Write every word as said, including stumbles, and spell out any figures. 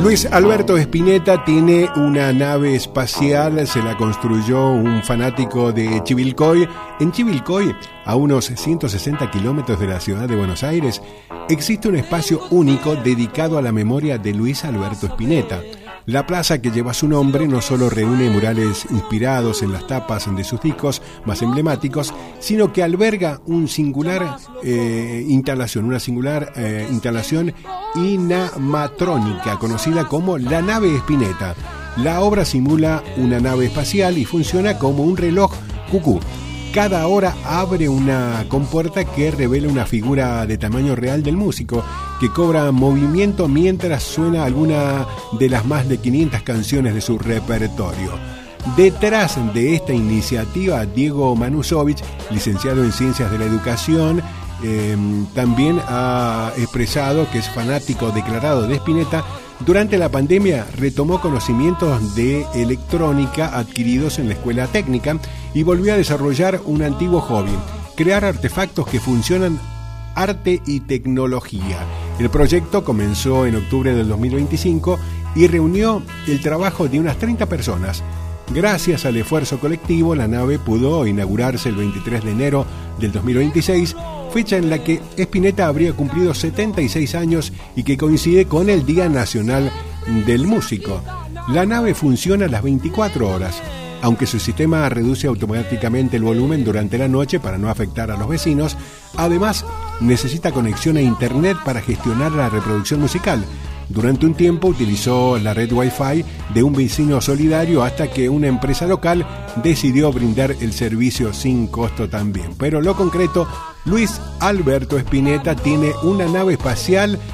Luis Alberto Spinetta tiene una nave espacial, se la construyó un fanático de Chivilcoy. En Chivilcoy, a unos ciento sesenta kilómetros de la ciudad de Buenos Aires, existe un espacio único dedicado a la memoria de Luis Alberto Spinetta. La plaza que lleva su nombre no solo reúne murales inspirados en las tapas de sus discos más emblemáticos, sino que alberga un singular eh, instalación, una singular eh, instalación inamatrónica conocida como la nave Spinetta. La obra simula una nave espacial y funciona como un reloj cucú. Cada hora abre una compuerta que revela una figura de tamaño real del músico, que cobra movimiento mientras suena alguna de las más de quinientas canciones de su repertorio. Detrás de esta iniciativa, Diego Manusovich, licenciado en Ciencias de la Educación, eh, también ha expresado que es fanático declarado de Spinetta. Durante la pandemia retomó conocimientos de electrónica adquiridos en la escuela técnica y volvió a desarrollar un antiguo hobby: crear artefactos que funcionan, arte y tecnología. El proyecto comenzó en octubre del dos mil veinticinco y reunió el trabajo de unas treinta personas. Gracias al esfuerzo colectivo, la nave pudo inaugurarse el veintitrés de enero del dos mil veintiséis, fecha en la que Spinetta habría cumplido setenta y seis años y que coincide con el Día Nacional del Músico. La nave funciona las veinticuatro horas, aunque su sistema reduce automáticamente el volumen durante la noche para no afectar a los vecinos. Además, necesita conexión a internet para gestionar la reproducción musical. Durante un tiempo utilizó la red Wi-Fi de un vecino solidario hasta que una empresa local decidió brindar el servicio sin costo también. Pero lo concreto, Luis Alberto Spinetta tiene una nave espacial